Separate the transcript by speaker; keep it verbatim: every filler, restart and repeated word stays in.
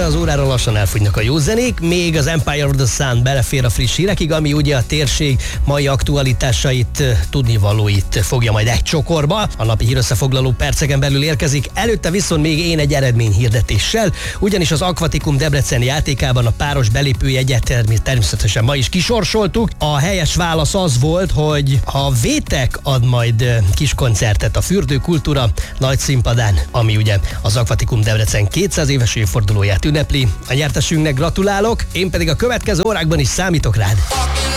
Speaker 1: erre az órára lassan elfogynak a jó zenék, még az Empire of the Sun belefér a friss hírekig, ami ugye a térség mai aktualitásait, tudnivalóit fogja majd egy csokorba. A napi hírösszefoglaló perceken belül érkezik, előtte viszont még én egy eredményhirdetéssel, ugyanis az Aquaticum Debrecen játékában a páros belépőjegyet természetesen ma is kisorsoltuk. A helyes válasz az volt, hogy a Vétek ad majd kis koncertet a Fürdőkultúra nagy színpadán, ami ugye az Aquaticum Debrecen kétszáz éves évfordulóját ünnepli. A nyertesünknek gratulálok, én pedig a következő órákban is számítok rád.